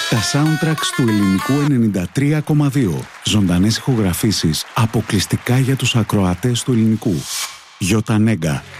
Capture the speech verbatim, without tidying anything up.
Τα soundtracks του Ελληνικού ενενήντα τρία κόμμα δύο. Ζωντανές ηχογραφήσεις αποκλειστικά για τους ακροατές του Ελληνικού. Γιώτα Νέγκα,